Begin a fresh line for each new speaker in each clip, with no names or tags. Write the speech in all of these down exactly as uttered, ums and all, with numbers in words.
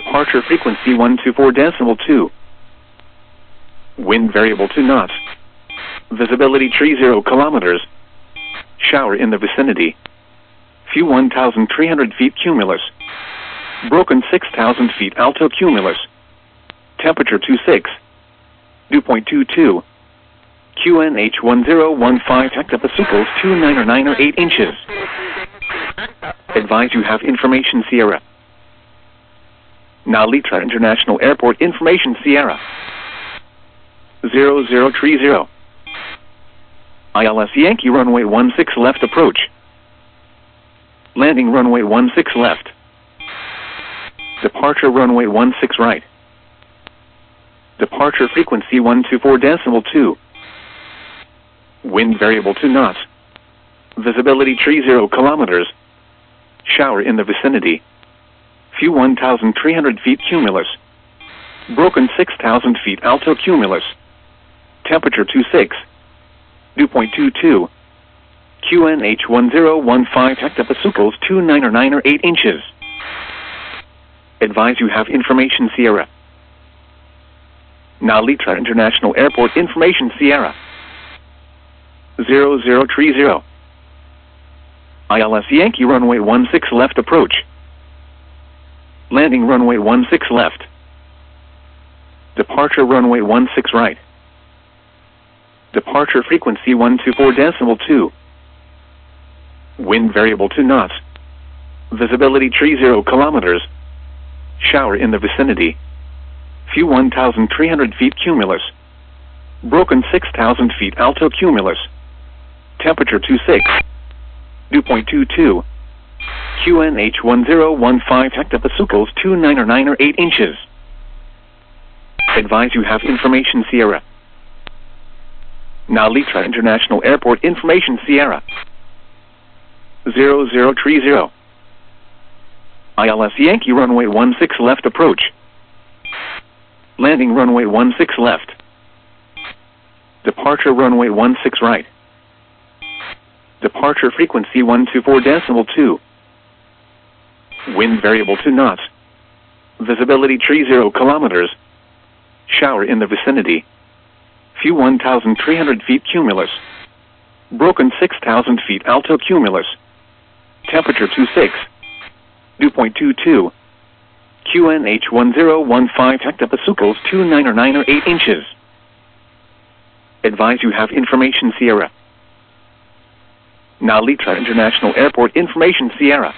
Departure frequency one two four decimal two. Wind variable to knots. Visibility tree zero kilometers. Shower in the vicinity. View one thousand three hundred feet cumulus. Broken six thousand feet alto cumulus. Temperature two six. Dew point two two. Q N H one zero one five hectopascals two nine or nine or eight inches. Advise you have information Sierra. Now Litra International Airport information Sierra. zero zero three zero. I L S Yankee runway one six left approach. Landing runway one six left. Departure runway one six right. Departure frequency one two four decimal two. Wind variable to knots. Visibility tree zero kilometers. Shower in the vicinity. View one thousand three hundred feet cumulus. Broken six thousand feet alto cumulus. Temperature two six. Dew point two two. Q N H one zero one five hectopascals two nine or nine or eight inches. Advise you have information Sierra. Now Litra International Airport information Sierra. zero zero three zero. I L S Yankee runway one six left approach. Landing runway one six left. Departure runway one six right. Departure frequency one two four decimal two. Wind variable to knots. Visibility tree zero kilometers. Shower in the vicinity. View one thousand three hundred feet cumulus. Broken six thousand feet alto cumulus. Temperature two six. Dew point two two. Q N H one zero one five hectopascals two nine or nine or eight inches. Advise you have information Sierra. Now Litra International Airport information Sierra. zero zero three zero. I L S Yankee runway one six left approach. Landing runway one six left. Departure runway one six right. Departure frequency one two four decimal two. Wind variable to knots. Visibility tree zero kilometers. Shower in the vicinity. View one thousand three hundred feet cumulus. Broken six thousand feet alto cumulus. Temperature two six. Dew point two two. Q N H one zero one five hectopascals two nine or nine or eight inches. Advise you have information Sierra. Now Litra International Airport information Sierra.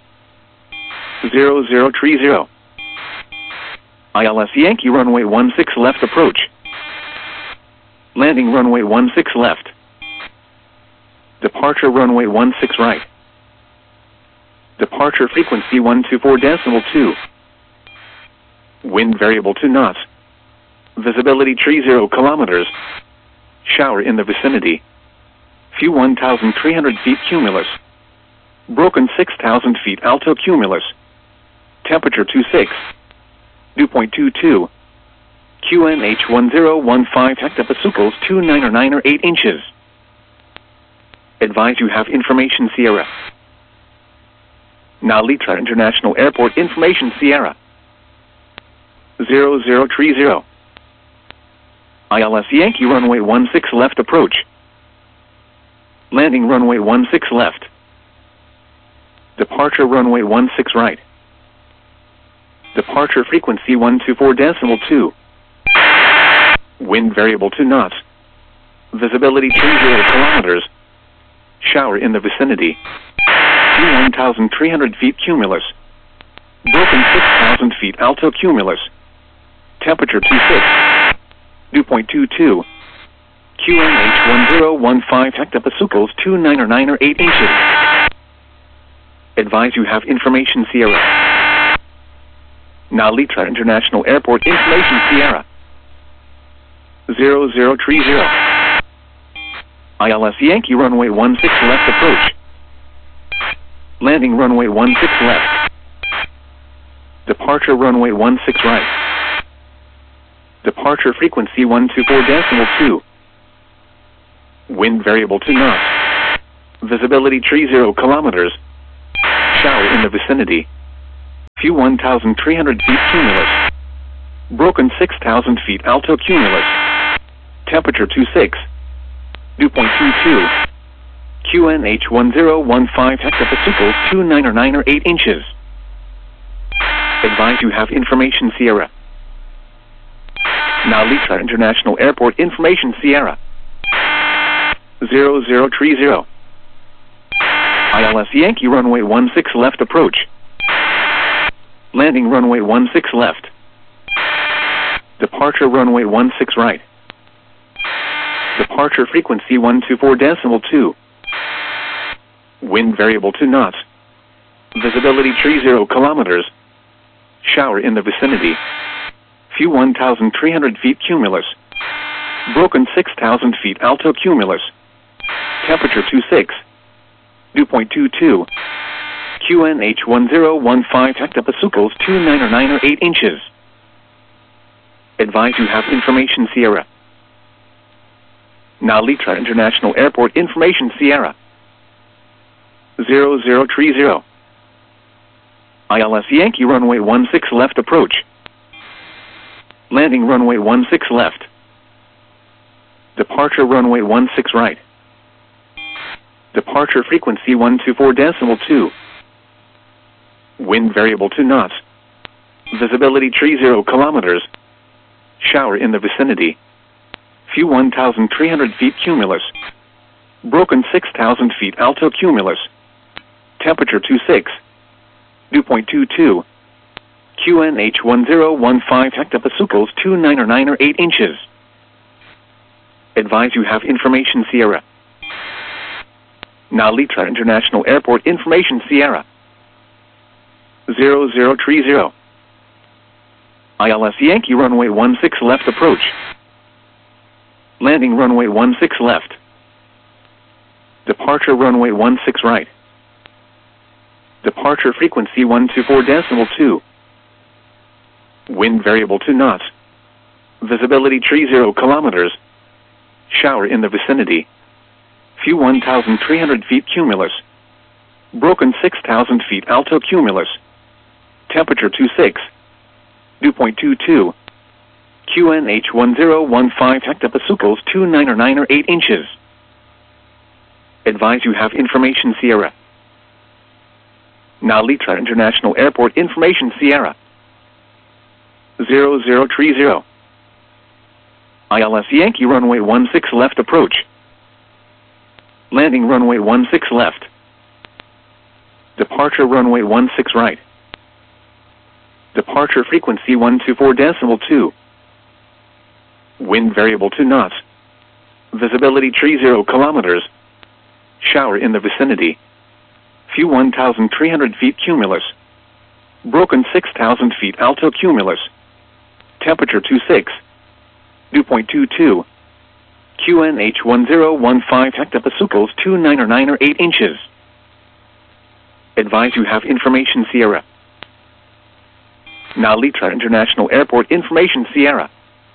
zero zero three zero. I L S Yankee runway one six left approach. Landing runway one six left. Departure runway one six right. Departure frequency one two four decimal two. Wind variable to knots. Visibility tree zero kilometers. Shower in the vicinity. View one thousand three hundred feet cumulus. Broken six thousand feet alto cumulus. Temperature two six. Dew point two two. Q N H one zero one five hectopascals two nine or nine or eight inches. Advise you have information Sierra. Now Litra International Airport information Sierra. zero zero three zero. I L S Yankee runway one six left approach. Landing runway one six left. Departure runway one six right. Departure frequency one two four decimal two. Wind variable to knots. Visibility two zero kilometers. Shower in the vicinity. View one thousand three hundred feet cumulus. Broken six thousand feet alto cumulus. Temperature two six. Dew point two two. Q N H one zero one five hectopascals two nine or nine or eight inches. Advise you have information Sierra. Now Litra International Airport information Sierra. zero zero three zero. I L S Yankee runway one six left approach. Landing runway one six left. Departure runway one six right. Departure frequency one two four decimal two. Wind variable to knots. Visibility tree zero kilometers. Shower in the vicinity. Few one thousand three hundred feet cumulus. Broken six thousand feet alto cumulus. Temperature two six. Dew point two two. Q N H one zero one five hectopascals two nine or nine or eight inches. Advise you have information Sierra. Now Litra International Airport information Sierra. zero zero three zero. I L S Yankee runway one six left approach. Landing runway one six left. Departure runway one six right. Departure frequency one two four decimal two. Wind variable two knots. Visibility three zero kilometers. Shower in the vicinity. Few one thousand three hundred feet cumulus. Broken six thousand feet alto cumulus. Temperature two six. Dew point two two. Q N H one zero one five hectopascals two nine or nine or eight inches. Advise you have information Sierra. Now Litra International Airport information Sierra. zero zero three zero. I L S Yankee runway one six left approach. Landing runway one six left. Departure runway one six right. Departure frequency one two four decimal two. Wind variable two knots. Visibility three zero kilometers. Shower in the vicinity. Few one thousand three hundred feet cumulus. Broken six thousand feet alto cumulus. Temperature two six. Dew point two two. Q N H one zero one five hectopascals two nine or nine or eight inches. Advise you have information Sierra. Now Litra International Airport information Sierra. zero zero three zero. I L S Yankee runway one six left approach. Landing runway one six left. Departure runway one six right. Departure frequency one two four decimal two. Wind variable two knots. Visibility three zero kilometers. Shower in the vicinity. Few one thousand three hundred feet cumulus. Broken six thousand feet alto cumulus. Temperature two six. Dew point two two. Q N H one zero one five hectopascals two nine or nine or eight inches. Advise you have information Sierra. Now Litra International Airport information Sierra. zero zero three zero. I L S Yankee runway one six left approach. Landing runway one six left. Departure runway one six right. Departure frequency one two four decimal two. Wind variable two knots. Visibility three zero kilometers. Shower in the vicinity. Few one thousand three hundred feet cumulus. Broken six thousand feet alto cumulus. Temperature two six. Dew point two two. Q N H one zero one five hectopascals two nine or nine or eight inches. Advise you have information Sierra. Now Litra International Airport information Sierra.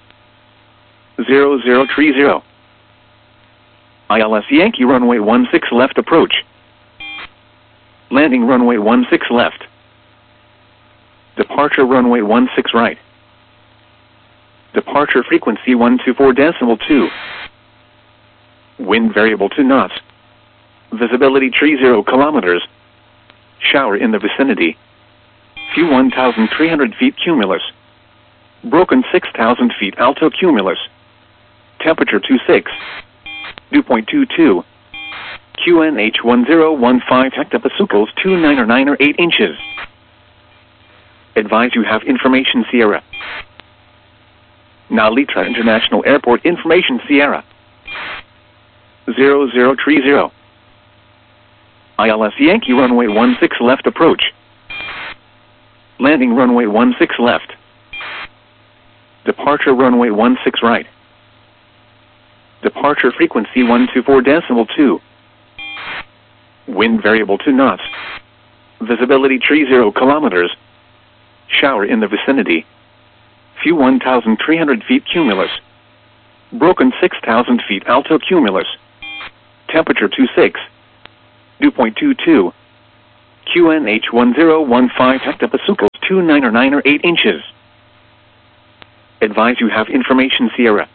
zero zero three zero. I L S Yankee runway one six left approach. Landing runway one six left. Departure runway one six right. Departure frequency one two four decimal two. Wind variable two knots. Visibility three zero kilometers. Shower in the vicinity. Few one thousand three hundred feet cumulus. Broken six thousand feet alto cumulus. Temperature two six. Dew point two two. Q N H one zero one five hectopascals two nine or nine or eight inches. Advise you have information Sierra. Now Litra International Airport information Sierra. zero zero three zero. I L S Yankee runway one six left approach. Landing runway one six left. Departure runway one six right. Departure frequency one two four decimal two. Wind variable two knots. Visibility three zero kilometers. Shower in the vicinity. Few one thousand three hundred feet cumulus. Broken six thousand feet alto cumulus. Temperature two six. Dew point two two. Q N H one zero one five hectopascals two nine or nine or eight inches. Advise you have information Sierra.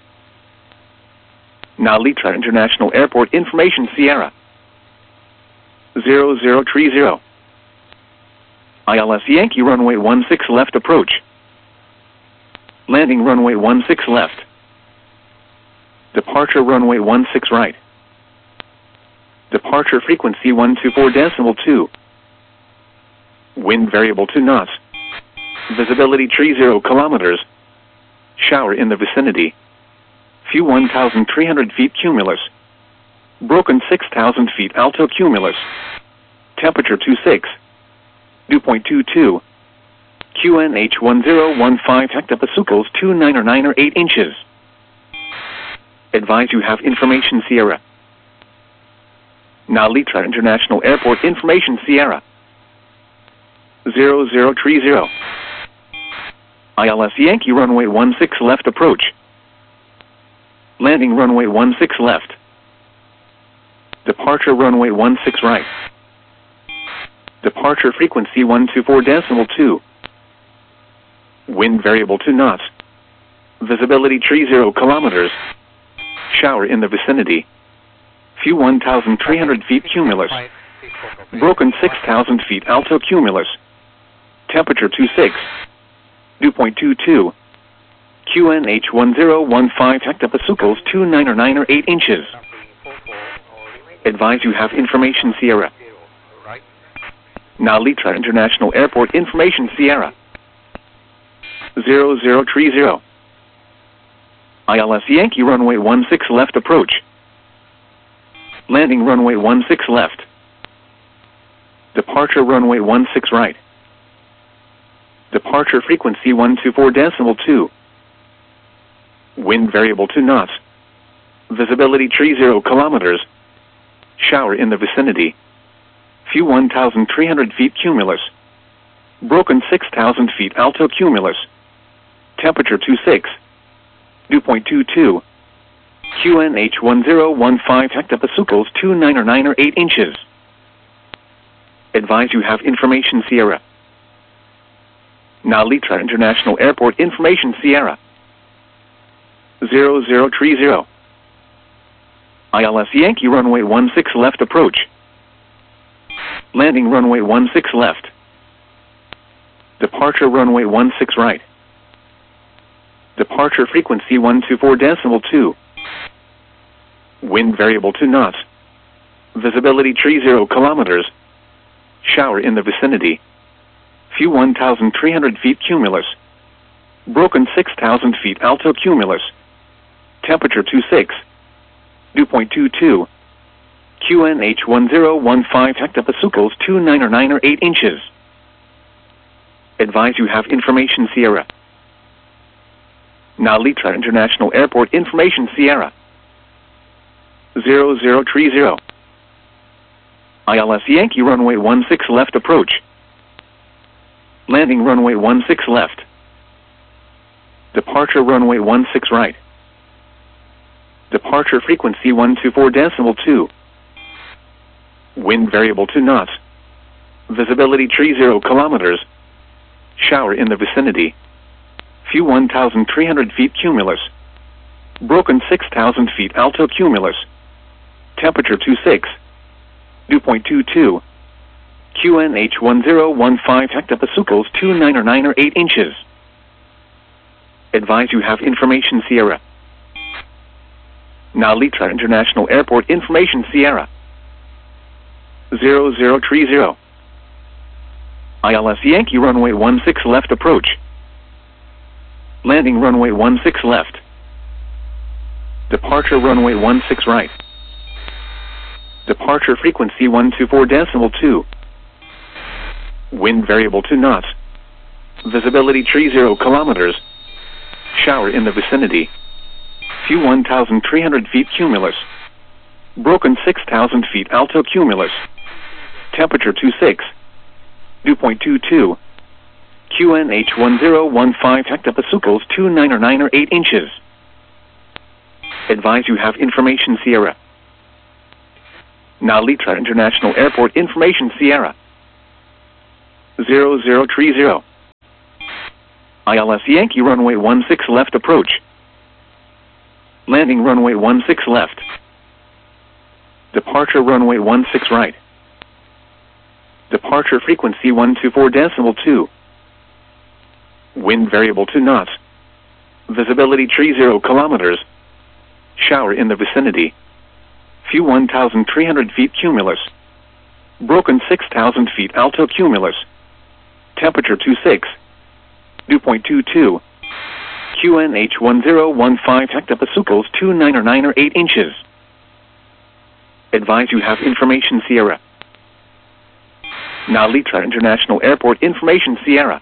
Nalitra International Airport information Sierra. zero zero three zero. I L S Yankee runway one six left approach. Landing runway one six left. Departure runway one six right. Departure frequency one two four decimal two. Wind variable two knots. Visibility tree zero kilometers. Shower in the vicinity. View one thousand three hundred feet cumulus. Broken six thousand feet alto cumulus. Temperature two six. Dew point two two. Q N H one zero one five hectopascals two nine or nine or eight inches. Advise you have information Sierra. Nalitra International Airport information Sierra. zero zero three zero. I L S Yankee runway one six left approach. Landing runway one six left. Departure runway one six right. Departure frequency one two four decimal two. Wind variable two knots. Visibility tree zero kilometers. Shower in the vicinity. View one thousand three hundred feet cumulus. Broken six thousand feet alto cumulus. Temperature two six. Dew point two two. Q N H one zero one five hectopascals two nine or nine or eight inches. Advise you have information Sierra. Nalitra International Airport information Sierra. zero zero three zero. I L S Yankee runway one six left approach. Landing runway one six left. Departure runway one six right. Departure frequency one two four decimal two. Wind variable two knots. Visibility tree zero kilometers. Shower in the vicinity. View one thousand three hundred feet cumulus. Broken six thousand feet alto cumulus. Temperature two six. Dew point two two. Q N H one zero one five hectopascals two nine or nine or eight inches. Advise you have information Sierra. Nalitra International Airport information Sierra. zero zero three zero. I L S Yankee runway one six left approach. Landing runway one six left. Departure runway one six right. Departure frequency one two four decimal two. Wind variable two knots. Visibility tree zero kilometers. Shower in the vicinity. View one thousand three hundred feet cumulus. Broken six thousand feet alto cumulus. Temperature two six. Dew point two two. Q N H one zero one five hectopascals two nine or nine or eight inches. Advise you have information Sierra. Nalitra International Airport information Sierra. zero zero three zero. I L S Yankee runway one six left approach. Landing runway one six left. Departure runway one six right. Departure frequency one two four decimal two. Wind variable two knots. Visibility tree zero kilometers. Shower in the vicinity. View one thousand three hundred feet cumulus. Broken six thousand feet alto cumulus. Temperature two six. Dew point two two. Q N H one zero one five hectopascals two nine or nine or eight inches. Advise you have information Sierra. Nalitra International Airport information Sierra. zero zero three zero. I L S Yankee runway one six left approach. Landing runway one six left. Departure runway one six right. Departure frequency one two four decimal two. Wind variable two knots. Visibility tree zero kilometers. Shower in the vicinity. View one thousand three hundred feet cumulus. Broken six thousand feet alto cumulus. Temperature two six. Dew point two two. Q N H one zero one five hectopascals two nine or nine or eight inches. Advise you have information Sierra. Nalitra International Airport information Sierra. zero zero three zero. I L S Yankee runway one six left approach. Landing runway one six left. Departure runway one six right. Departure frequency one two four decimal two. Wind variable to knots. Visibility tree zero kilometers. Shower in the vicinity. Few one thousand three hundred feet cumulus. Broken six thousand feet alto cumulus. Temperature two six. Dew point two two. Q N H one zero one five hectopascals two nine or nine or eight inches. Advise you have information Sierra. Nalitra International Airport information Sierra.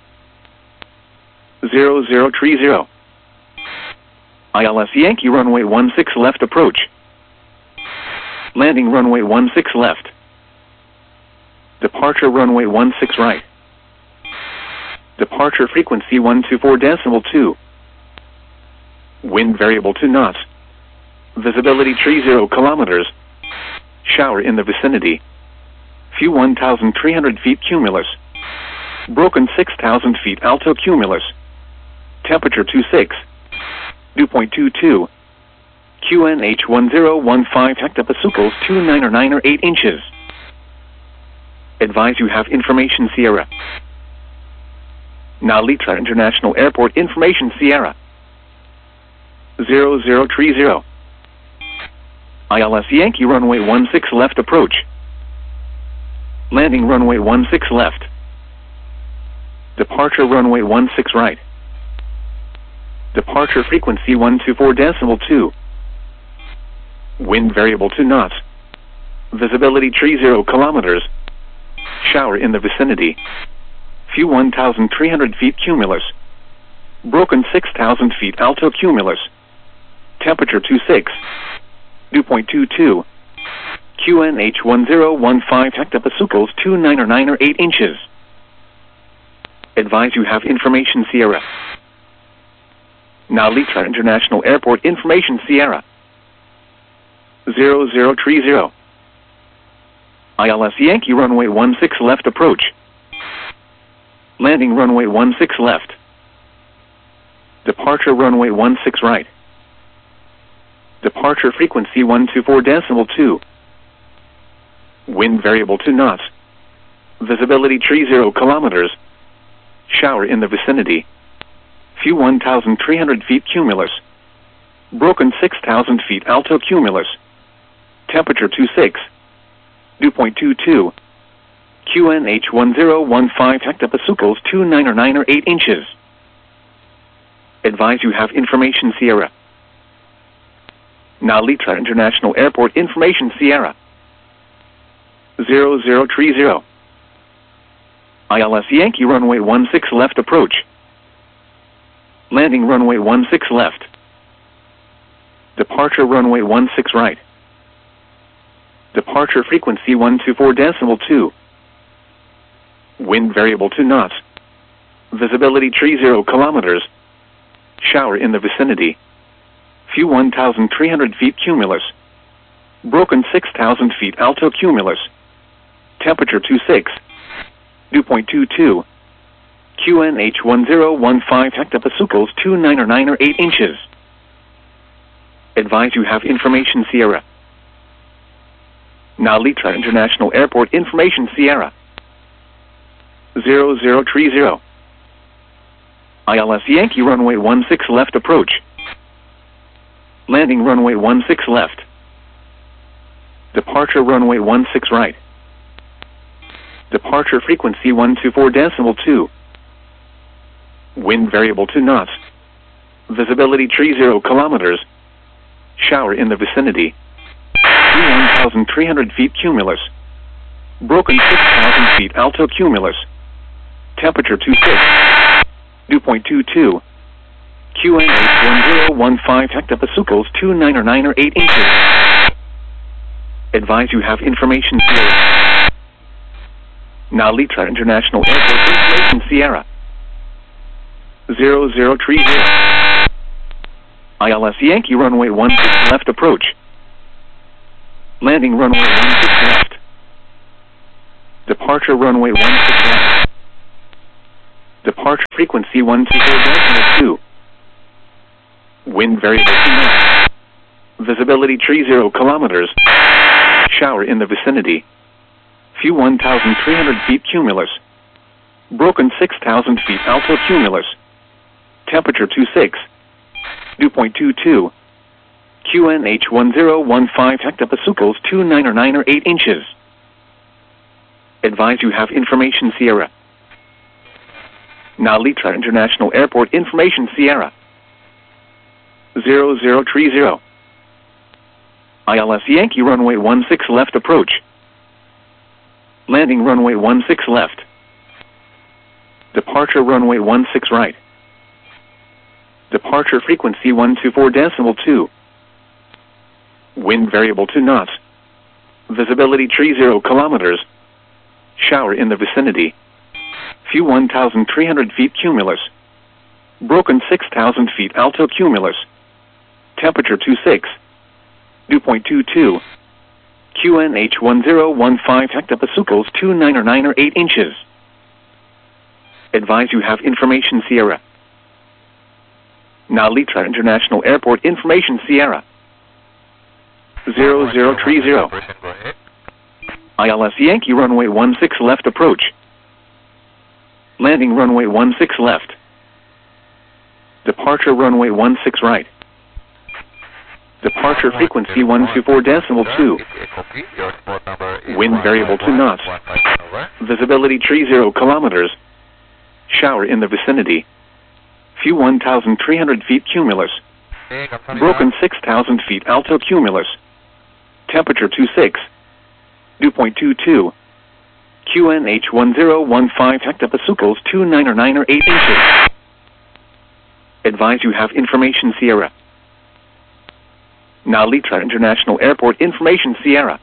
zero zero three zero. I L S Yankee runway one six left approach. Landing runway one six left. Departure runway one six right. Departure frequency one two four decimal two. Wind variable to knots. Visibility tree zero kilometers. Shower in the vicinity. Few one thousand three hundred feet cumulus. Broken six thousand feet alto cumulus. Temperature two six. Dew point two two. Q N H one zero one five hectopascals two nine or nine or eight inches. Advise you have information Sierra. Nalitra International Airport information Sierra. zero zero three zero. I L S Yankee runway one six left approach. Landing runway one six left. Departure runway one six right. Departure frequency one two four decimal two. Wind variable to knots. Visibility tree zero kilometers. Shower in the vicinity. Few one thousand three hundred feet cumulus. Broken six thousand feet alto cumulus. Temperature two six. Dew point two two. Q N H one zero one five hectopascals two nine or nine or eight inches. Advise you have information Sierra. Nalitra International Airport information Sierra. zero zero three zero. I L S Yankee runway one six left approach. Landing runway one six left. Departure runway one six right. Departure frequency one two four decimal two. Wind variable to knots. Visibility tree zero kilometers. Shower in the vicinity. Few one thousand three hundred feet cumulus. Broken six thousand feet alto cumulus. Temperature two six. Dew point two two. Q N H one zero one five hectopascals two nine or nine or eight inches. Advise you have information Sierra. Nalitra International Airport information Sierra. zero zero three zero. I L S Yankee runway one six left approach. Landing runway one six left. Departure runway one six right. Departure frequency one two four decimal two. Wind variable to knots. Visibility tree zero kilometers. Shower in the vicinity. Few one thousand three hundred feet cumulus. Broken six thousand feet alto cumulus. Temperature two six. Dew point two two. Q N H one zero one five hectopascals two nine or nine or eight inches. Advise you have information Sierra. Nalitra International Airport information Sierra. zero zero three zero. I L S Yankee runway one six left approach. Landing runway one six left. Departure runway one six right. Departure frequency one two four decimal two. Wind variable to knots. Visibility tree zero kilometers. Shower in the vicinity. one thousand three hundred feet cumulus. Broken six thousand feet alto cumulus. Temperature two six. Dew point two two. Q N H one zero one five hectopascals two nine or nine or eight inches. Advise you have information Sierra. Nalitra International Airport information Sierra. zero zero three zero. I L S Yankee runway one six left approach. Landing runway one six left. Departure runway one six left. Departure frequency one two four decimal two. Wind variable to knots. Visibility tree zero kilometers. Shower in the vicinity. View one thousand three hundred feet cumulus. Broken six thousand feet alto cumulus. Temperature two six. Dew point two two. Q N H one zero one five hectopascals two nine or nine or eight inches. Advise you have information Sierra. Now Litra International Airport information Sierra. zero zero three zero. I L S Yankee runway one six left approach. Landing runway one six left. Departure runway one six right. Departure frequency one two four decimal two. Wind variable to knots. Visibility tree zero kilometers. Shower in the vicinity. View one thousand three hundred feet cumulus. Broken six thousand feet alto cumulus. Temperature two six. Dew point two two. Q N H one zero one five hectopascals two nine or nine or eight inches. Advise you have information Sierra. Now Litra International Airport information Sierra. zero zero three zero. I L S Yankee runway one six left approach. Landing runway one six left. Departure runway one six right. Departure frequency one two four decimal two. Wind variable to knots. Visibility tree zero kilometers. Shower in the vicinity. View one thousand three hundred feet cumulus. Broken six thousand feet alto cumulus. Temperature two six. Dew point two two. Q N H one zero one five hectopascals two nine or nine or eight inches. Advise you have information Sierra. Now Litra International Airport information Sierra.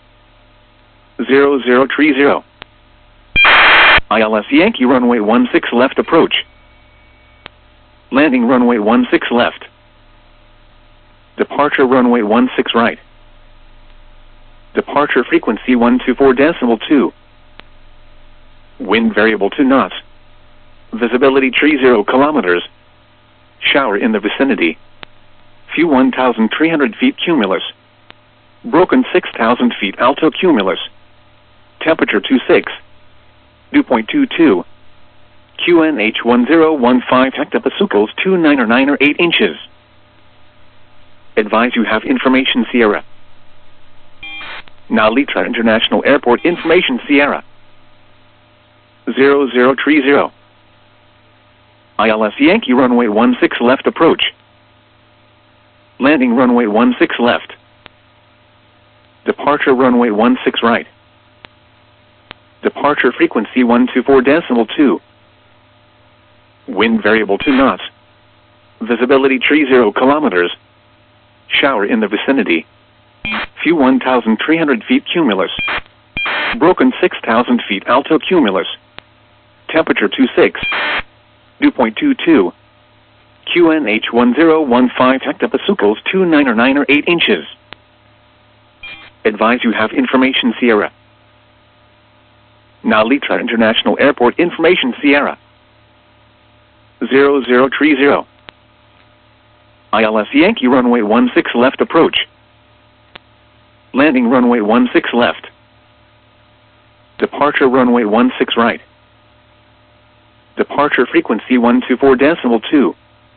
zero zero three zero. I L S Yankee runway one six left approach. Landing runway one six left. Departure runway one six right. Departure frequency one two four decimal two. Wind variable to knots. Visibility tree zero kilometers. Shower in the vicinity. View one thousand three hundred feet cumulus. Broken six thousand feet alto cumulus. Temperature two six. Dew point two two. Q N H one zero one five hectopascals two nine or nine or eight inches. Advise you have information Sierra. Now Litra International Airport information Sierra. zero zero three zero. I L S Yankee runway one six left approach. Landing runway one six left. Departure runway one six right. Departure frequency one two four decimal two. Wind variable to knots. Visibility tree zero kilometers. Shower in the vicinity. View one thousand three hundred feet cumulus. Broken six thousand feet alto cumulus. Temperature two six. Dew point two two. Q N H one zero one five hectopascals two nine or nine or eight inches. Advise you have information Sierra. Now Litra International Airport information Sierra. zero zero three zero. I L S Yankee runway one six left approach. Landing runway one six left. Departure runway one six right. Departure frequency one two four decimal two.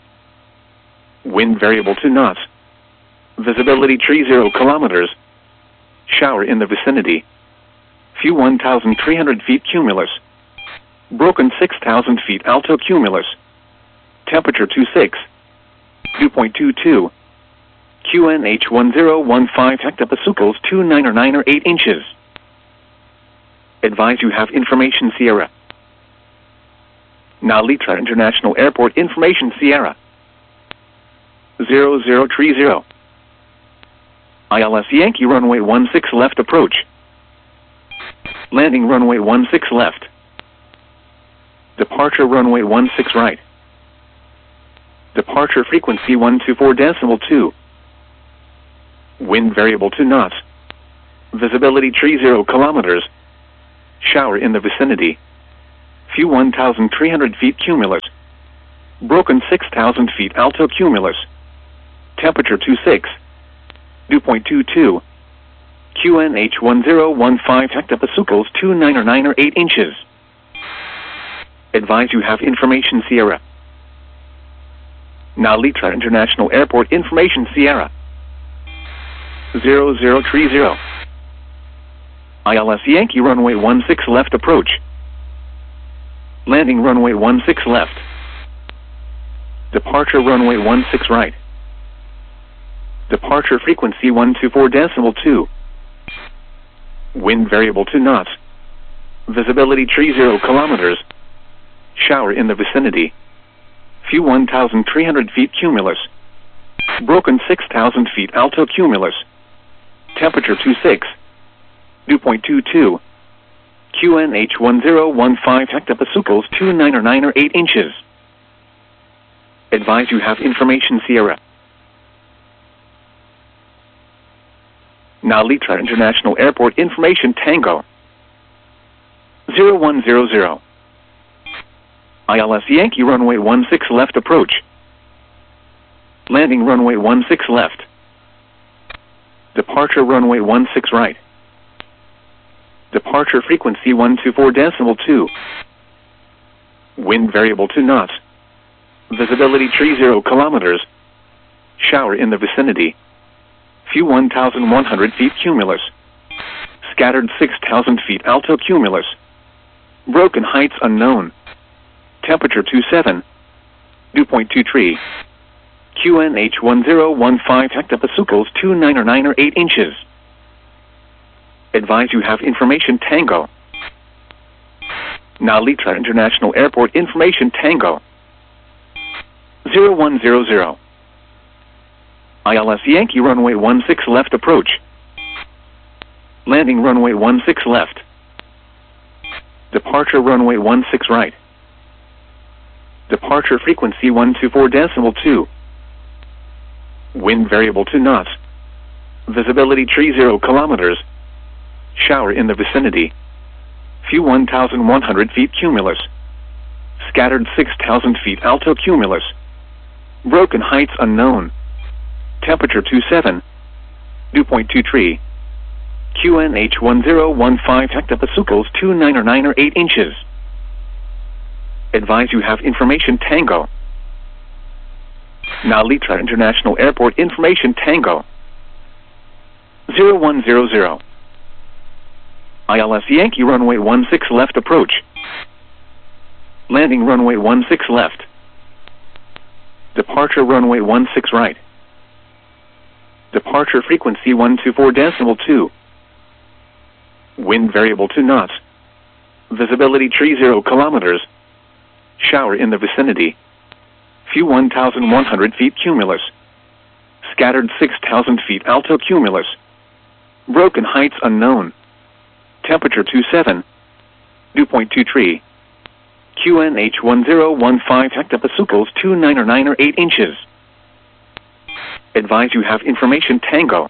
Wind variable to knots. Visibility tree zero kilometers. Shower in the vicinity. View one thousand three hundred feet cumulus. Broken six thousand feet alto cumulus. Temperature two six. Dew point two two. Q N H one zero one five hectopascals two nine or nine or eight inches. Advise you have information Sierra. Now Litra International Airport information Sierra. zero zero three zero. I L S Yankee runway one six left approach. Landing runway one six left. Departure runway one six right. Departure frequency one two four decimal two. Wind variable to knots. Visibility tree zero kilometers. Shower in the vicinity. View one thousand three hundred feet cumulus. Broken six thousand feet alto cumulus. Temperature two six. Dew point two two. Q N H one zero one five hectopascals two nine or nine or eight inches. Advise you have information Sierra. Now Litra International Airport information Sierra. zero zero three zero. I L S Yankee runway one six left approach. Landing runway one six left. Departure runway one six right. Departure frequency one two four decimal two. Wind variable two knots. Visibility three zero kilometers. Shower in the vicinity. View one thousand three hundred feet cumulus. Broken six thousand feet alto cumulus. Temperature two six. Dew point two two. Q N H one zero one five hectopascals two nine or nine or eight inches. Advise you have information Sierra. Now Litra International Airport information Tango. zero one zero zero. I L S Yankee runway one six left approach. Landing runway one six left. Departure runway one six right. Departure frequency one two four decimal two. Wind variable two knots. Visibility three zero kilometers. Shower in the vicinity. View one thousand one hundred feet cumulus. Scattered six thousand feet alto cumulus. Broken heights unknown. Temperature two seven. Dew point two three. Q N H one zero one five hectopascals two nine or nine or eight inches. Advise you have information Tango. Now Litra International Airport information Tango. zero one zero zero. I L S Yankee runway one six left approach. Landing runway one six left. Departure runway one six right. Departure frequency one two four decimal two. Wind variable two knots. Visibility three zero kilometers. Shower in the vicinity. View one thousand one hundred feet cumulus. Scattered six thousand feet alto cumulus. Broken heights unknown. Temperature two seven. Dew point two three. Q N H one zero one five hectopascals two nine or nine or eight inches. Advise you have information Tango. Now Litra International Airport information Tango. zero one zero zero. I L S Yankee runway one six left approach. Landing runway one six left. Departure runway one six right. Departure frequency one two four decimal two. Wind variable two knots. Visibility three zero kilometers. Shower in the vicinity. View one thousand one hundred feet cumulus. Scattered six thousand feet alto cumulus. Broken heights unknown. Temperature two seven. Dew point two three. Q N H one zero one five hectopascals two nine or nine or eight inches. Advise you have information Tango.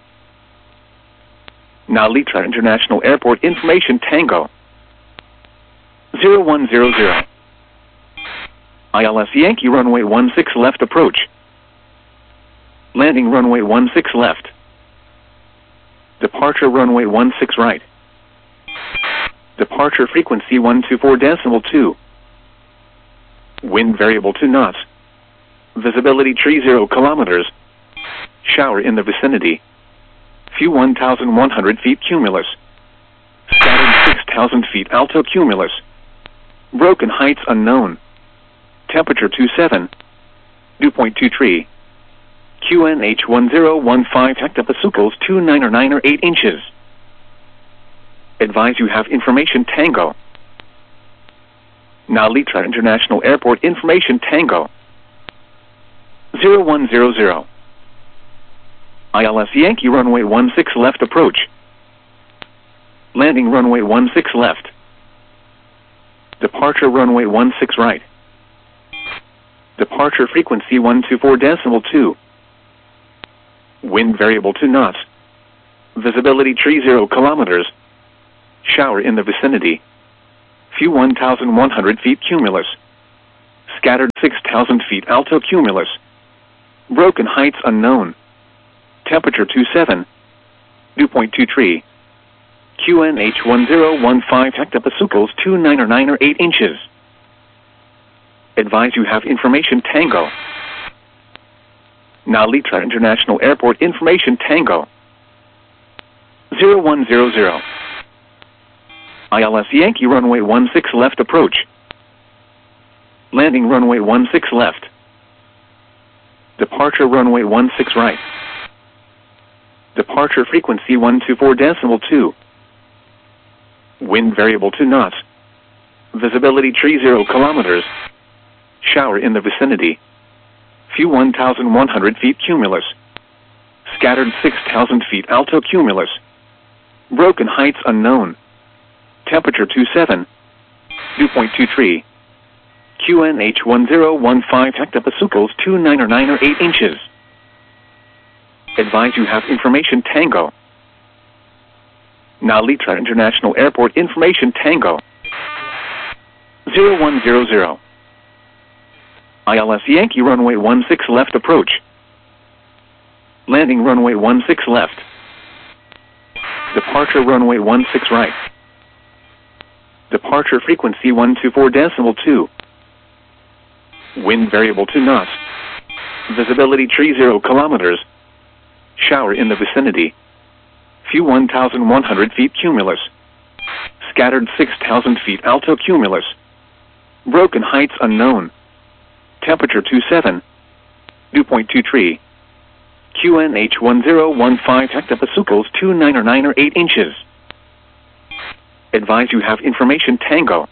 Now Litra International Airport information Tango. zero one zero zero. I L S Yankee runway one six left approach. Landing runway one six left. Departure runway one six right. Departure frequency one two four decimal two. Wind variable two knots. Visibility three zero kilometers. Shower in the vicinity. View one thousand one hundred feet cumulus. Scattered six thousand feet alto cumulus. Broken heights unknown. Temperature two seven. Dew point two three. Q N H one zero one five hectopascals two nine or nine or eight inches. Advise you have information Tango. Now Litra International Airport information Tango. zero one zero zero. I L S Yankee runway one six left approach. Landing runway one six left. Departure runway one six right. Departure frequency one two four decimal two. Wind variable two knots. Visibility three zero kilometers. Shower in the vicinity. Few one thousand one hundred feet cumulus. Scattered six thousand feet alto cumulus. Broken heights unknown. Temperature two seven. Dew point two three. Q N H one zero one five hectopascals two nine or nine or eight inches. Advise you have information Tango. Nalitra International Airport information Tango. zero one zero zero. I L S Yankee runway one six left approach. Landing runway one six left. Departure runway one six right. Departure frequency one two four decimal two. Wind variable two knots. Visibility tree zero kilometers. Shower in the vicinity. Few one thousand one hundred feet cumulus. Scattered six thousand feet alto cumulus. Broken heights unknown. Temperature two seven. Dew point two three. Q N H one zero one five hectopascals two nine or nine or eight inches. Advise you have information Tango. Nalitra International Airport information Tango. zero one zero zero. I L S Yankee runway one six left approach. Landing runway one six left. Departure runway one six right. Departure frequency one two four decimal two. Wind variable two knots. Visibility tree zero kilometers. Shower in the vicinity. Few one thousand one hundred feet cumulus. Scattered six thousand feet alto cumulus. Broken heights unknown. Temperature two seven. Dew point two three. Q N H one zero one five hectopascals two nine or nine or eight inches. Advise you have information Tango.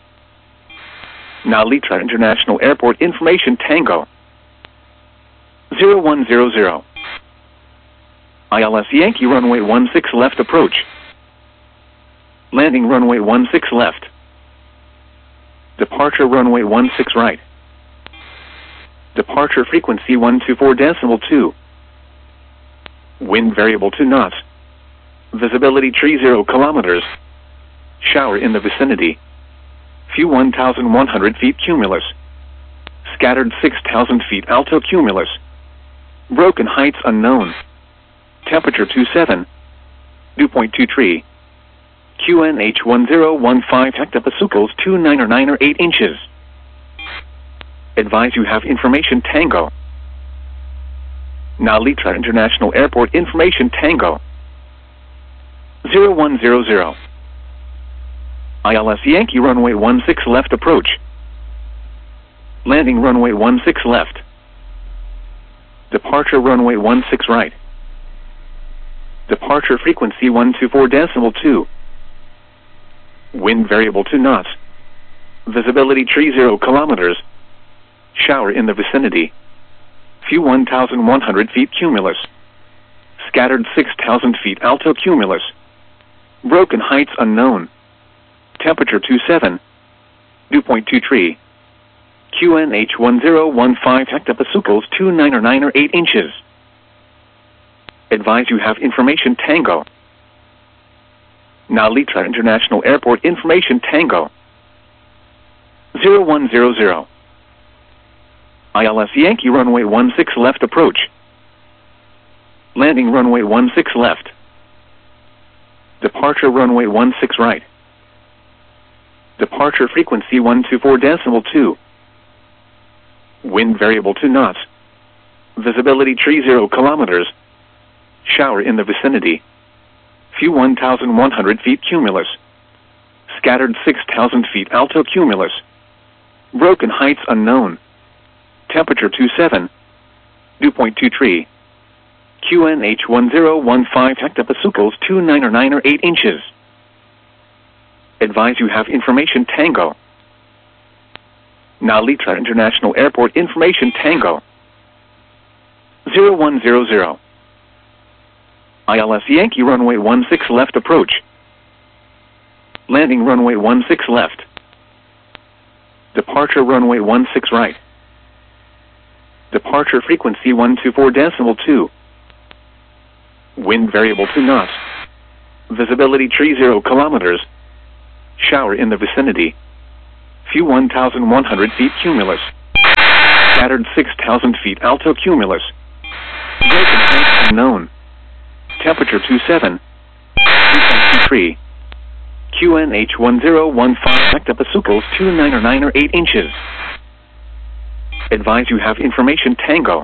Nalitra International Airport information Tango. zero one zero zero. I L S Yankee runway one six left approach. Landing runway one six left. Departure runway one six right. Departure frequency one two four decimal two. Wind variable two knots. Visibility tree zero kilometers. Shower in the vicinity. Few one thousand one hundred feet cumulus. Scattered six thousand feet alto cumulus. Broken heights unknown. Temperature two seven. Dew point two three. Q N H one zero one five hectopascals two nine or nine or eight inches. Advise you have information Tango. Nalitra International Airport information Tango. zero one zero zero. I L S Yankee runway one six left approach. Landing runway one six left. Departure runway one six right. Departure frequency one two four decimal two. Wind variable two knots. Visibility tree zero kilometers. Shower in the vicinity. Few one thousand one hundred feet cumulus. Scattered six thousand feet alto cumulus. Broken heights unknown. Temperature two seven. Dew point two three. Q N H one zero one five hectopascals two nine or nine or eight inches. Advise you have information Tango. Nalitra International Airport information Tango. zero one zero zero. I L S Yankee runway one six left approach. Landing runway one six left. Departure runway one six right. Departure frequency one two four decimal two. Wind variable two knots. Visibility tree zero kilometers. Shower in the vicinity. Few one thousand one hundred feet cumulus. Scattered six thousand feet alto cumulus. Broken heights unknown. Temperature two seven. Dew point two three. Q N H one zero one five hectopascals two nine or nine or eight inches. Advise you have information Tango. Nalitra International Airport information Tango. zero one zero zero. I L S Yankee runway one six left approach. Landing runway one six left. Departure runway one six right. Departure frequency one two four decimal two. Wind variable two knots. Visibility tree zero kilometers. Shower in the vicinity. View one thousand one hundred feet cumulus. Scattered six thousand feet alto cumulus. Broken height unknown. Temperature twenty-seven. three point two three. Q N H one zero one five hectopascals two nine or nine or eight inches. Advise you have information Tango.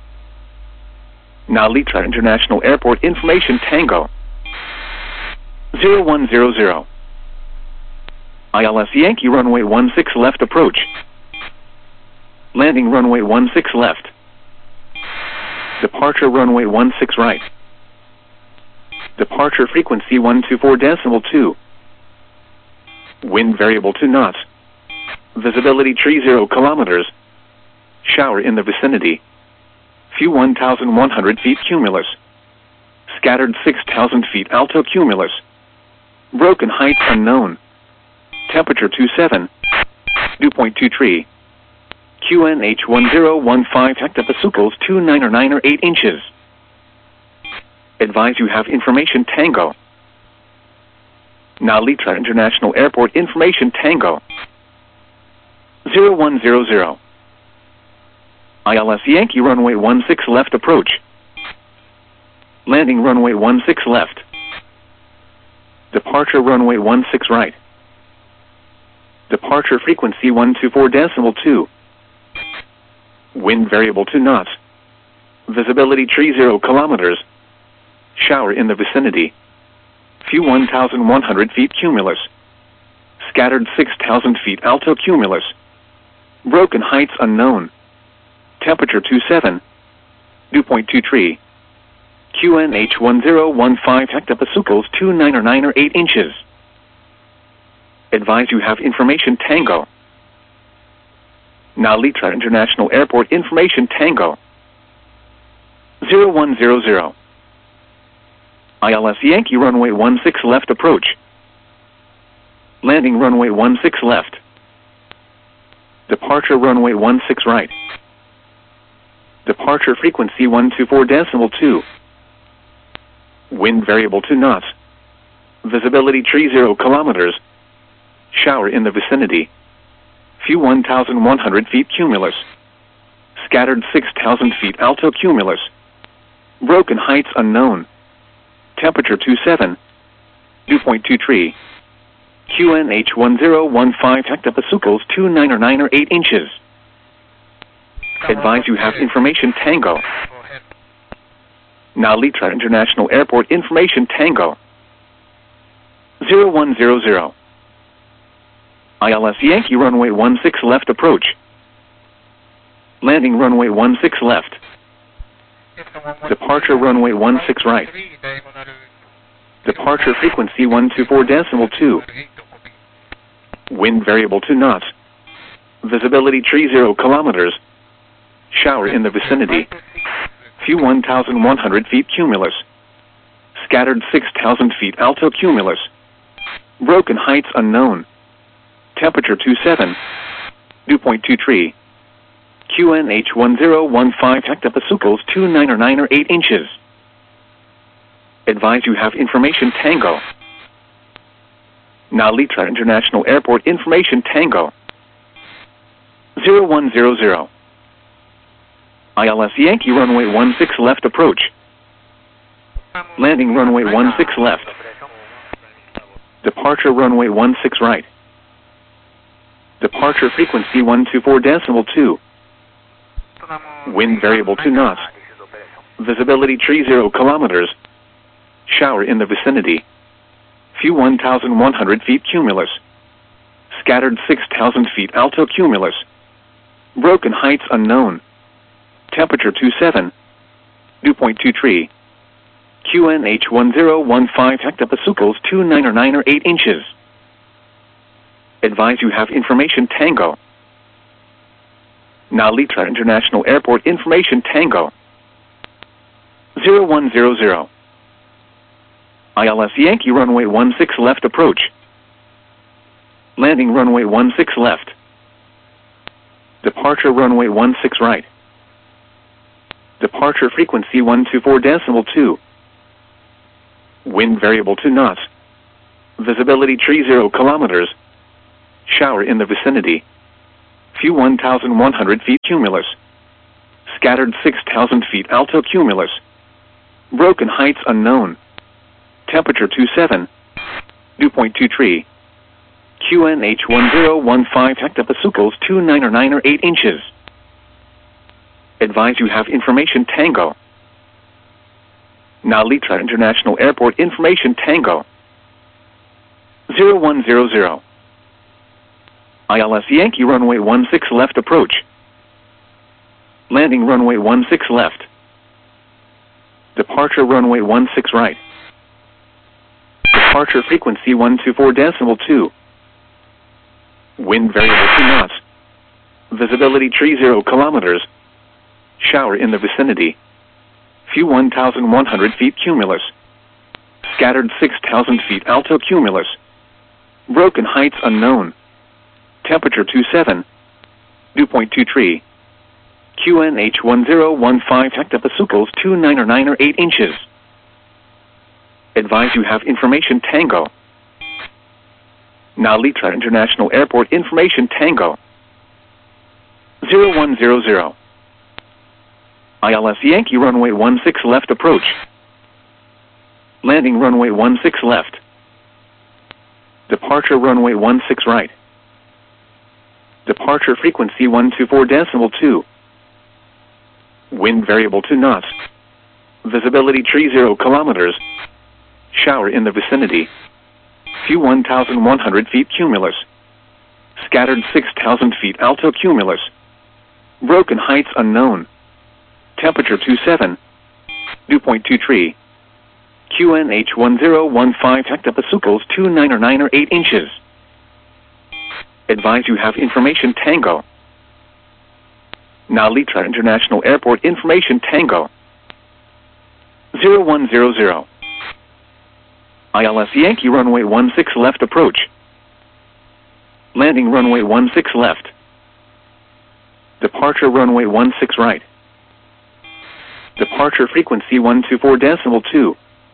Nalitra International Airport information Tango. zero one zero zero. I L S Yankee runway one six left approach. Landing runway one six left. Departure runway one six right. Departure frequency one two four decimal two. Wind variable two knots. Visibility tree zero kilometers. Shower in the vicinity. View one thousand one hundred feet cumulus. Scattered six thousand feet alto cumulus. Broken height unknown. Temperature twenty-seven. Dew point two three. Q N H one zero one five hectopascals two nine or nine or eight inches. Advise you have information Tango. Nalitra International Airport information Tango. zero one zero zero. I L S Yankee runway one six left approach. Landing runway one six left. Departure runway one six right. Departure frequency one two four decimal two. Wind variable two knots. Visibility tree zero kilometers. Shower in the vicinity. View one thousand one hundred feet cumulus. Scattered six thousand feet alto cumulus. Broken heights unknown. Temperature twenty-seven. Dew point two three. Q N H one zero one five hectopascals two nine or nine or eight inches. Advise you have information Tango. Nalitra International Airport information Tango. zero one zero zero. I L S Yankee runway one six left approach. Landing runway one six left. Departure runway one six right. Departure frequency one two four decimal two. Wind variable two knots. Visibility tree zero kilometers. Shower in the vicinity. View one thousand one hundred feet cumulus. Scattered six thousand feet alto cumulus. Broken heights unknown. Temperature twenty-seven. Dew point two three. Q N H one zero one five hectopascals two nine or nine or eight inches. Advise you have information Tango. Nalitra International Airport information Tango. zero one zero zero. I L S Yankee runway one six left approach. Landing runway one six left. Departure runway one six right. Departure frequency one two four decimal two. Wind variable two knots. Visibility tree zero kilometers. Shower in the vicinity. View one thousand one hundred feet cumulus. Scattered six thousand feet alto cumulus. Broken heights unknown. Temperature twenty-seven. Dew point two three. Q N H one zero one five hectopascals two nine or nine or eight inches. Advise you have information Tango. Nalitra International Airport information Tango. zero one zero zero. I L S Yankee runway one six left approach. Landing runway one six left. Departure runway one six right. Departure frequency one two four decimal two. Wind variable two knots. Visibility tree zero kilometers. Shower in the vicinity. View one thousand one hundred feet cumulus. Scattered six thousand feet alto cumulus. Broken heights unknown. Temperature twenty-seven. Dew point two three. Q N H one zero one five hectopascals two nine or nine or eight inches. Advise you have information Tango. Nalitra International Airport information Tango. zero one zero zero. I L S Yankee runway one six left approach. Landing runway one six left. Departure runway one six right. Departure frequency one two four decimal two. Wind variable two knots. Visibility tree zero kilometers. Shower in the vicinity. View one thousand one hundred feet cumulus. Scattered six thousand feet alto cumulus. Broken heights unknown. Temperature two seven. Dew point two three. Q N H one zero one five hectopascals two nine or nine or eight inches. Advise you have information Tango. Now Litra International Airport information Tango. zero one zero zero. I L S Yankee runway one six left approach. Landing runway one six left. Departure runway one six right. Departure frequency one two four decimal two. Wind variable two knots. Visibility tree zero kilometers. Shower in the vicinity. View one thousand one hundred feet cumulus. Scattered six thousand feet alto cumulus. Broken heights unknown. Temperature two seven. Dew point two three. Q N H one zero one five hectopascals two nine or nine or eight inches. Advise you have information Tango. Now Litra International Airport information Tango. zero one zero zero. I L S Yankee runway one six left approach. Landing runway one six left. Departure runway one six right. Departure frequency one two four decimal two. Wind variable two knots. Visibility tree zero kilometers. Shower in the vicinity. View one thousand one hundred feet cumulus. Scattered six thousand feet alto cumulus. Broken heights unknown. Temperature two seven. Dew point two three. Q N H one zero one five hectopascals two nine or nine or eight inches. Advise you have information Tango. Now Litra International Airport information Tango. zero one zero zero. I L S Yankee runway one six left approach. Landing runway one six left. Departure runway one six right. Departure frequency one two four decimal two.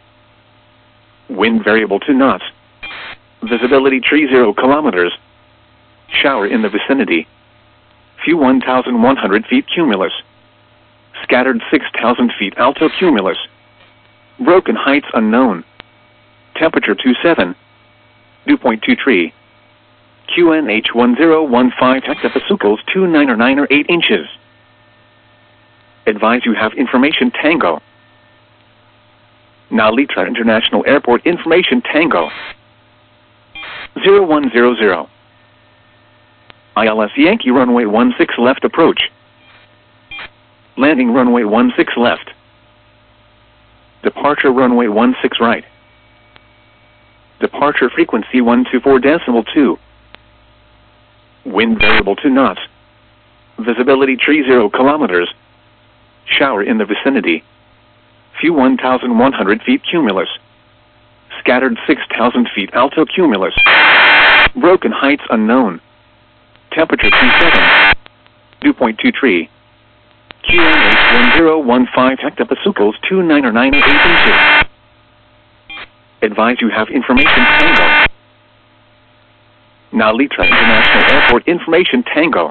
Wind variable two knots. Visibility tree zero kilometers. Shower in the vicinity. View one thousand one hundred feet cumulus. Scattered six thousand feet alto cumulus. Broken heights unknown. Temperature two seven. Dew point two three. Q N H one zero one five hectopascals two nine or nine or eight inches. Advise you have information Tango. Now Litra International Airport information Tango. zero one zero zero. I L S Yankee runway one six left approach. Landing runway one six left. Departure runway one six right. Departure frequency one two four decimal two. Wind variable two knots. Visibility tree zero kilometers. Shower in the vicinity. View one thousand one hundred feet cumulus. Scattered six thousand feet alto cumulus. Broken heights unknown. Temperature two seven. Dew point two three. Q N H one zero one five hectopascals two nine or nine or eight inches. Advise you have information Tango. Now Litra International Airport information Tango.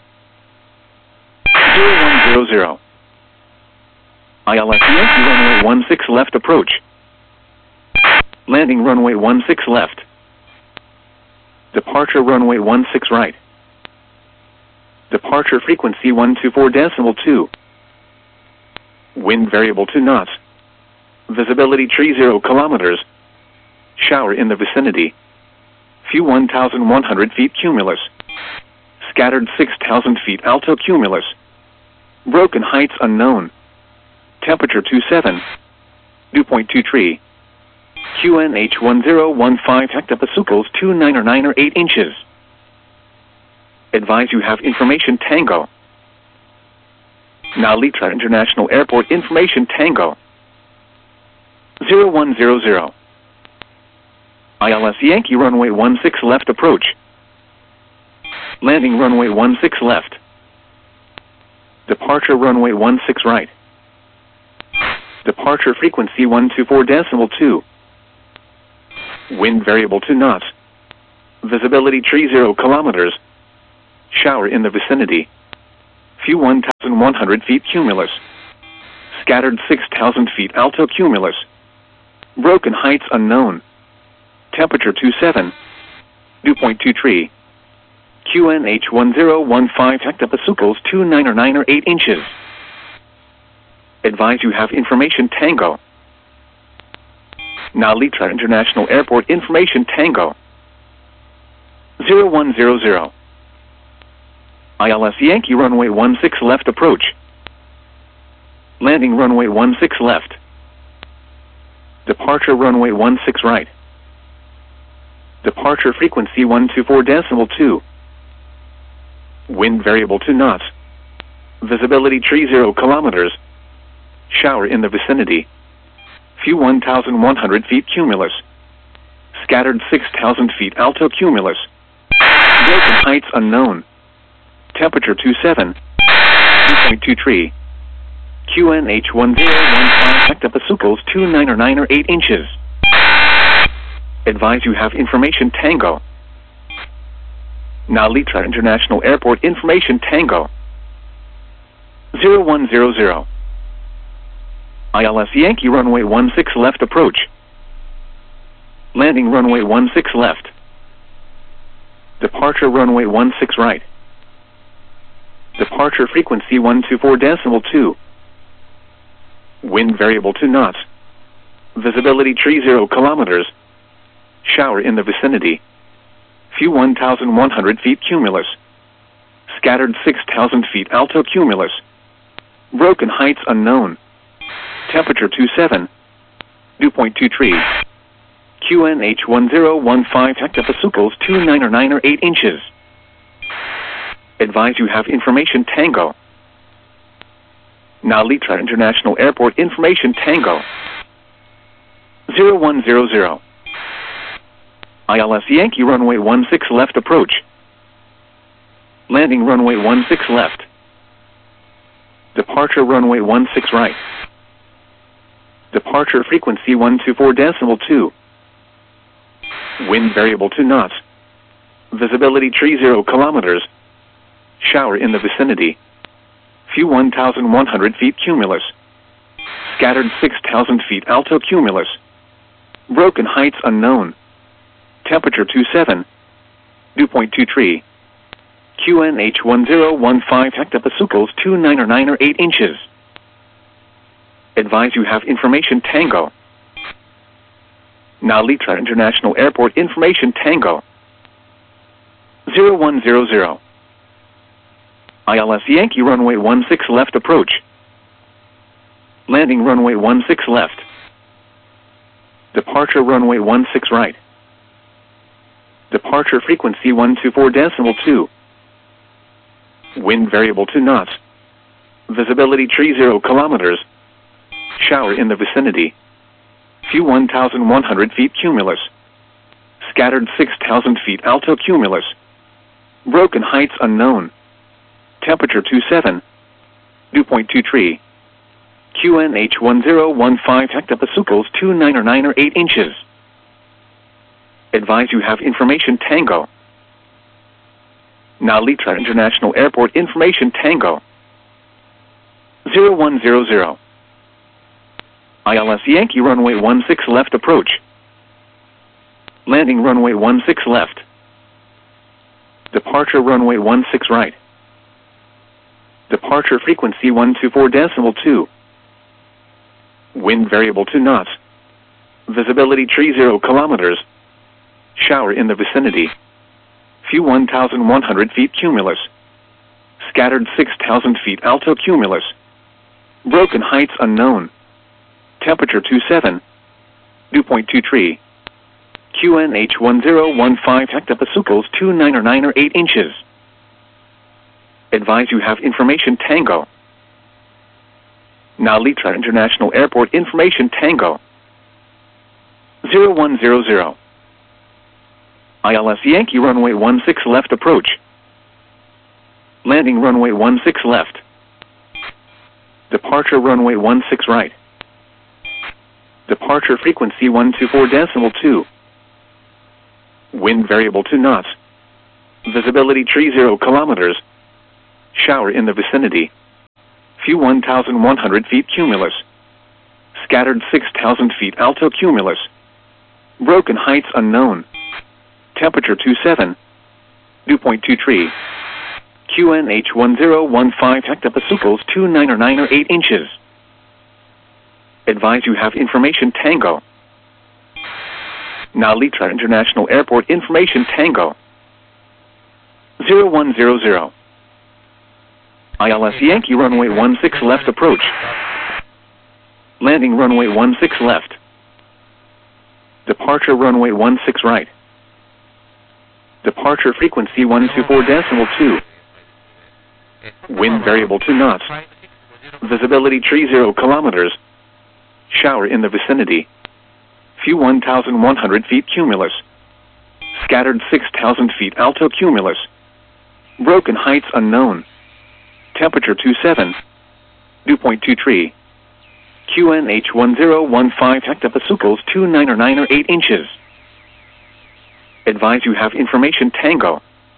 zero one zero zero. I L S Yankee runway one six left approach. Landing runway one six left. Departure runway one six right. Departure frequency one two four decimal two. Wind variable two knots. Visibility tree zero kilometers. Shower in the vicinity. View one thousand one hundred feet cumulus. Scattered six thousand feet alto cumulus. Broken heights unknown. Temperature two seven. Dew point two three. Q N H one zero one five hectopascals two nine or nine or eight inches. Advise you have information Tango. Now Litra International Airport information Tango. zero one zero zero. I L S Yankee runway one six left approach. Landing runway one six left. Departure runway one six right. Departure frequency one two four decimal two. Wind variable to not. Visibility tree zero kilometers. Shower in the vicinity. View one thousand one hundred feet cumulus. Scattered six thousand feet alto cumulus. Broken heights unknown. Temperature twenty-seven. Dew point two three. Q N H one zero one five hectopascals two nine or nine or eight inches. Advise you have information Tango. Nalitra International Airport information Tango. zero one zero zero. I L S Yankee runway one six left approach. Landing runway one six left. Departure runway one six right. Departure frequency one two four decimal two. Wind variable to knots. Visibility tree zero kilometers. Shower in the vicinity. View one thousand one hundred feet cumulus. Scattered six thousand feet alto cumulus. Broken heights unknown. Temperature twenty-seven. Dew point two three. Q N H one zero one five hectopascals two nine or nine or eight inches. Advise you have information Tango. Nalitra International Airport information Tango. zero one zero zero. I L S Yankee runway one six left approach. Landing runway one six left. Departure runway one six right. Departure frequency one two four decimal two. Wind variable to knots. Visibility tree zero kilometers. Shower in the vicinity. View one thousand one hundred feet cumulus. Scattered six thousand feet alto cumulus. Broken heights unknown. Temperature twenty-seven. Dew point two three. Q N H one zero one five hectopascals two nine or nine or eight inches. Advise you have information Tango. Nalitra International Airport information Tango. zero one zero zero. I L S Yankee runway one six left approach. Landing runway one six left. Departure runway one six right. Departure frequency one two four decimal two. Wind variable to knots. Visibility tree zero kilometers. Shower in the vicinity. View one thousand one hundred feet cumulus. Scattered six thousand feet alto cumulus. Broken heights unknown. Temperature twenty-seven. Dew point two three. Q N H one zero one five hectopascals two nine or nine or eight inches. Advise you have information Tango. Nalitra International Airport information Tango. zero one zero zero. I L S Yankee runway one six left approach. Landing runway one six left. Departure runway one six right. Departure frequency one two four decimal two. Wind variable to knots. Visibility tree zero kilometers. Shower in the vicinity. View one thousand one hundred feet cumulus. Scattered six thousand feet alto cumulus. Broken heights unknown. Temperature twenty-seven. Dew point two three. Q N H one zero one five hectopascals two nine or nine or eight inches. Advise you have information Tango. Nalitra International Airport information Tango. zero one zero zero. I L S Yankee runway one six left approach. Landing runway one six left. Departure runway one six right. Departure frequency one two four decimal two. Wind variable to knots. Visibility tree zero kilometers. Shower in the vicinity. View one thousand one hundred feet cumulus. Scattered six thousand feet alto cumulus. Broken heights unknown. Temperature twenty-seven. Dew point two three. Q N H one zero one five hectopascals two nine or nine or eight inches. Advise you have information Tango. Nalitra International Airport information Tango. zero one zero zero. I L S Yankee runway one six left approach. Landing runway one six left. Departure runway one six right. Departure frequency one two four decimal two. Wind variable to knots. Visibility tree zero kilometers. Shower in the vicinity. View one thousand one hundred feet cumulus. Scattered six thousand feet alto cumulus. Broken heights unknown. Temperature twenty-seven. Dew point two three. Q N H one zero one five hectopascals two nine or nine or eight inches. Advise you have information Tango. Now Litra International Airport information Tango. zero one zero zero. I L S Yankee runway one six left approach. Landing runway one six left. Departure runway one six right. Departure frequency one two four decimal two. Wind variable to knots. Visibility tree zero kilometers. Shower in the vicinity. View one thousand one hundred feet cumulus. Scattered six thousand feet alto cumulus. Broken heights unknown. Temperature twenty-seven. Dew point two three. Q N H one zero one five hectopascals two nine or nine or eight inches. Advise you have information Tango.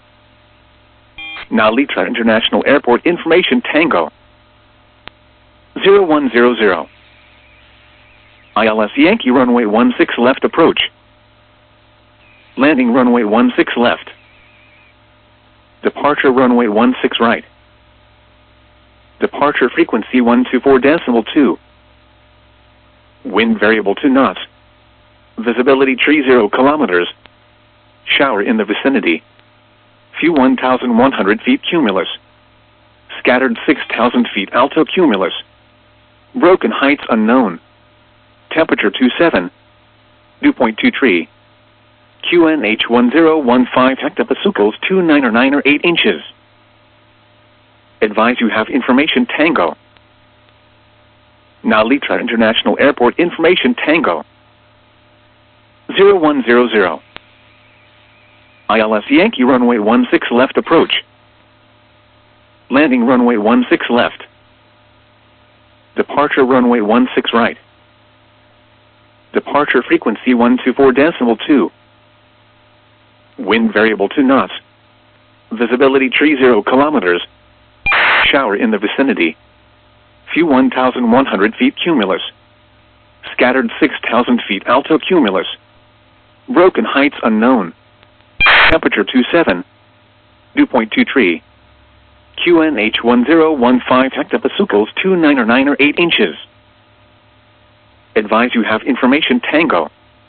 Now Litra International Airport information Tango. zero one zero zero. I L S Yankee runway one six left approach. Landing runway one six left. Departure runway one six right. Departure frequency one two four decimal two. Wind variable to knots. Visibility tree zero kilometers. Shower in the vicinity. View one thousand one hundred feet cumulus. Scattered six thousand feet alto cumulus. Broken heights unknown. Temperature twenty-seven. Dew point two three. Q N H one zero one five hectopascals two nine or nine or eight inches. Advise you have information Tango. Now Litra International Airport information Tango. zero one zero zero. I L S Yankee runway one six left approach. Landing runway one six left. Departure runway one six right. Departure frequency one two four decimal two. Wind variable to knots. Visibility tree zero kilometers. Shower in the vicinity. View one thousand one hundred feet cumulus. Scattered six thousand feet alto cumulus. Broken heights unknown. Temperature twenty-seven. Dew point two three. Q N H one zero one five hectopascals two nine or nine or eight inches. Advise you have information Tango.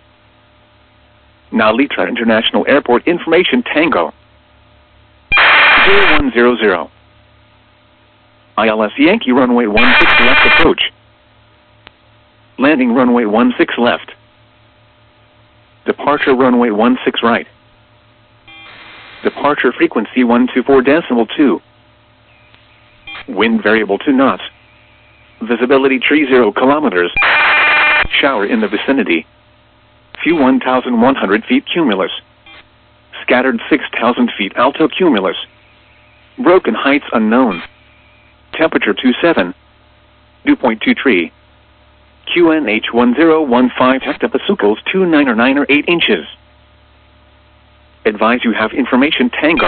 Now Litra International Airport information Tango. zero one zero zero. I L S Yankee runway one six left approach. Landing runway one six left. Departure runway one six right. Departure frequency one two four decimal two. Wind variable to knots. Visibility tree zero kilometers. Shower in the vicinity. View one thousand one hundred feet cumulus. Scattered six thousand feet alto cumulus. Broken heights unknown. Temperature twenty-seven. Dew point two three. Q N H one zero one five hectopascals two nine or nine or eight inches. Advise you have information Tango.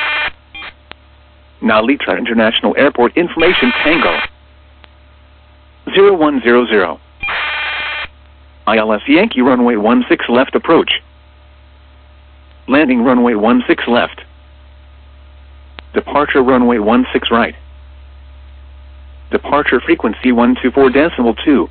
Now Litra International Airport information Tango. zero one zero zero. I L S Yankee runway one six left approach. Landing runway one six left. Departure runway one six right. Departure frequency one two four decimal two.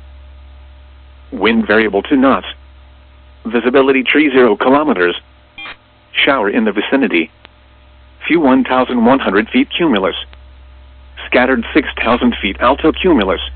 Wind variable to knots. Visibility tree zero kilometers. Shower in the vicinity. View one thousand one hundred feet cumulus. Scattered six thousand feet alto cumulus.